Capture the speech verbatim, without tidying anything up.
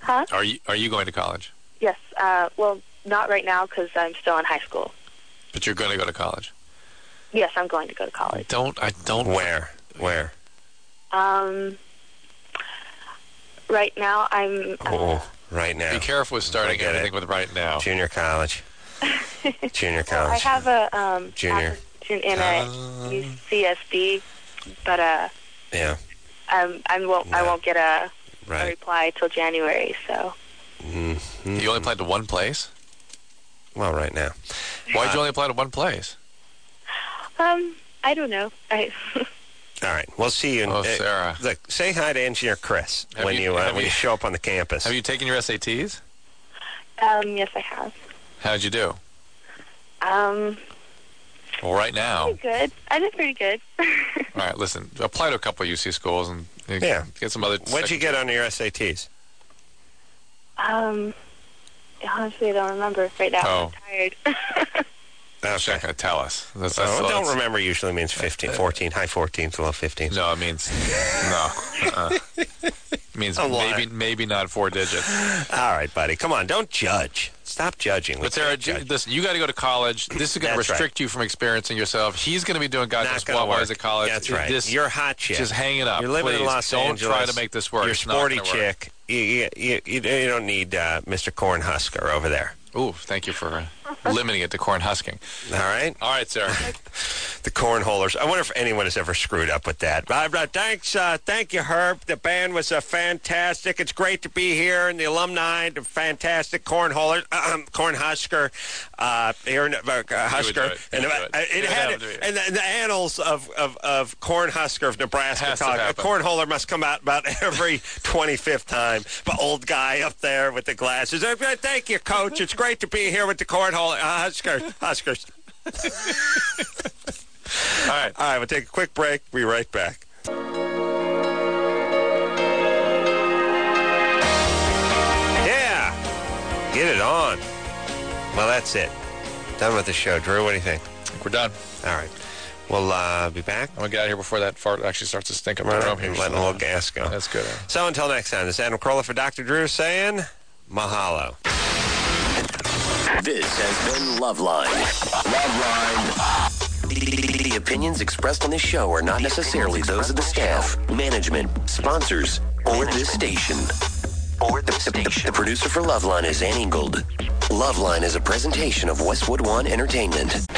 Huh? Are you Are you going to college? Yes. Uh, well, not right now because I'm still in high school. But you're going to go to college. Yes, I'm going to go to college. Don't I don't. Where? Where? Um. Right now, I'm. Uh, Oh, right now. Be careful with starting I get everything it. with right now. Junior college. Junior well, I college. have a um Junior. application in a Uh, U C S D, but uh, Yeah, um, I won't. I No. won't get a, a right. reply till January. So. Mhm. You only applied to one place? Well, right now. Why'd Uh, you only apply to one place? Um. I don't know. I. All right, we'll see you. In, Oh, uh, Sarah. Look, say hi to Engineer Chris Have when you- you, uh, have when you- you show up on the campus. Have you taken your S A Ts? um. Yes, I have. How did you do? Um. Well, right now. Pretty good. I did pretty good. All right, listen. Apply to a couple of U C schools and uh, Yeah. get some other. What'd you get on your S A Ts? um. Honestly, I don't remember right now. Oh. I'm tired. She's not going to tell us. That's, that's, Oh, that's, don't remember usually means fifteen, fourteen, high fourteens, low fifteens. No, it means no. Uh-uh. It means I'm maybe lying. maybe not four digits. All right, buddy. Come on. Don't judge. Stop judging. We But Sarah, can't judge. listen, you got to go to college. This is going to That's restrict you from experiencing yourself. He's going to be doing God Not knows gonna what while work. he's at college. That's right. This, You're a hot chick. Just hang it up. You're living please. in Los Don't Angeles. try to make this work. You're a It's not sporty gonna work. chick. You, you, you, you don't need uh, Mister Cornhusker over there. Ooh, thank you for limiting it to corn husking. All right? All right, Sarah. The cornholers. I wonder if anyone has ever screwed up with that. Uh, uh, thanks, uh, thank you, Herb. The band was uh, fantastic. It's great to be here, and the alumni, the fantastic cornholers, uh, Cornhusker, uh, here in, uh, Husker, it. and You uh, would do it. it It had would happen to you. and the, the annals of of of Cornhusker of Nebraska. Has to Talk. A happen. cornholer must come out about every twenty-fifth time. But old guy up there with the glasses. Uh, thank you, Coach. It's great to be here with the cornhole uh, Husker Huskers. All right. All right, we'll take a quick break. Be right back. Yeah, get it on. Well, that's it. Done with the show. Drew, what do you think? I think we're done. All right. We'll uh, be back. I'm going to get out of here before that fart actually starts to stink up Right, the room here. letting a little gas go. That's good. So until next time, this is Adam Carolla for Doctor Drew saying mahalo. This has been Loveline. Loveline. The, the opinions expressed on this show are not necessarily those of the staff, management, sponsors, or this station. Or the station. The producer for Loveline is Ann Ingold. Loveline is a presentation of Westwood One Entertainment.